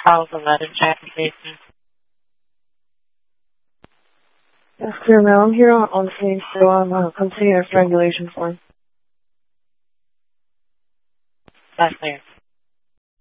Files 11, Jackson Basin. That's clear, ma'am. I'm here on scene, so I'm completing a strangulation form. That's clear.